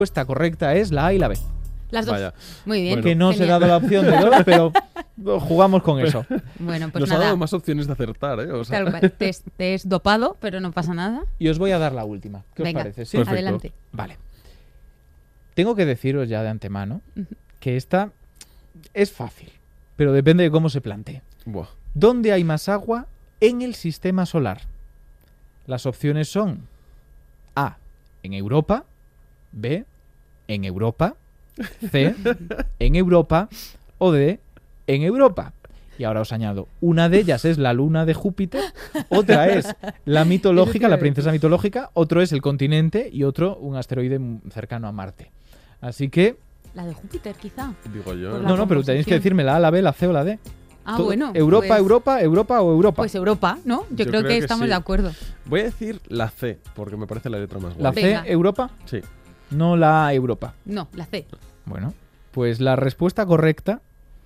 respuesta correcta es la A y la B. Las dos. Vaya. Muy bien. Que no se ha genial. dado la opción de dos, pero jugamos con eso. Bueno, pues Nos ha nada. dado más opciones de acertar, ¿eh? O sea, Tal cual. Te es dopado, pero no pasa nada. Y os voy a dar la última. ¿Qué Venga, os parece? ¿Sí? Perfecto. adelante. Vale. Tengo que deciros ya de antemano que esta es fácil, pero depende de cómo se plantee. buah. ¿Dónde hay más agua en el sistema solar? Las opciones son A, en Europa, B, en Europa, C, en Europa o D, en Europa. Y ahora os añado, una de ellas es la luna de Júpiter, otra es la mitológica, la princesa mitológica, otro es el continente y otro un asteroide cercano a Marte. Así que, La de Júpiter, quizá. Digo yo. Por no, pero tenéis que composición. decirme la A, la B, la C o la D. Ah, Todo- bueno. Europa, pues, Europa, Europa o Europa. Pues Europa, ¿no? Yo creo que estamos sí. de acuerdo. Voy a decir la C, porque me parece la letra más ¿La guay. C, Venga. Europa? Sí. No la A, Europa. No, la C. Bueno, pues la respuesta correcta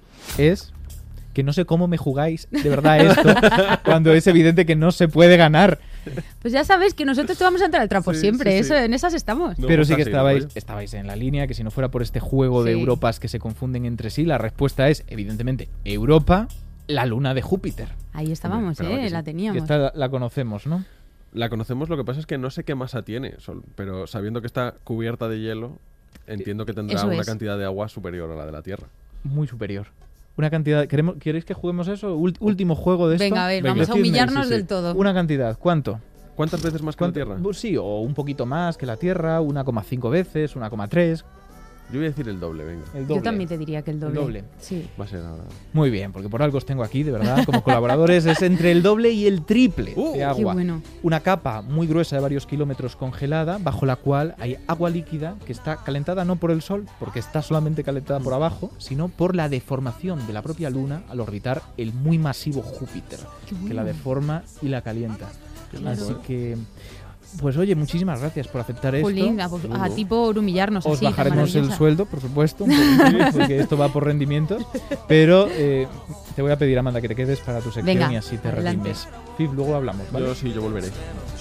es que no sé cómo me jugáis de verdad esto cuando es evidente que no se puede ganar. Pues ya sabes que nosotros te vamos a entrar al trapo Sí, siempre. sí, sí. Eso, en esas estamos. No, Pero pues sí que así, ¿no? estabais en la línea, que si no fuera por este juego de Sí. Europas que se confunden entre sí, la respuesta es, evidentemente, Europa, la luna de Júpiter. Ahí estábamos, esperaba que sí. la Que teníamos. esta la conocemos, ¿no? La conocemos, lo que pasa es que no sé qué masa tiene, pero sabiendo que está cubierta de hielo, entiendo que tendrá Eso una es. cantidad de agua superior a la de la Tierra. Muy superior. Una cantidad... ¿Queréis que juguemos eso? Último juego de esto. Venga, a ver, Venga. vamos a Decidme, humillarnos sí, sí. del todo. Una cantidad. ¿Cuánto? ¿Cuántas veces más que la ¿Cuánto? Tierra? Sí, o un poquito más que la Tierra, 1,5 veces, 1,3. Yo voy a decir el doble, venga. El doble. Yo también te diría que el doble. doble. Sí. Va a ser ahora. Muy bien, porque por algo os tengo aquí, de verdad, como colaboradores. Es entre el doble y el triple de Qué agua. bueno. Una capa muy gruesa de varios kilómetros congelada, bajo la cual hay agua líquida que está calentada no por el Sol, porque está solamente calentada por abajo, sino por la deformación de la propia Luna al orbitar el muy masivo Júpiter, Qué bueno. que la deforma y la calienta. Claro. Así que, pues oye, muchísimas gracias por aceptar Jolín, esto. a ti por humillarnos Os así, tan bajaremos el maravillosa. sueldo, por supuesto, un poquito, porque esto va por rendimientos. Pero te voy a pedir, Amanda, que te quedes para tu sección Venga, y así te adelante. redimes. Fif, luego hablamos, ¿vale? Yo sí, yo volveré.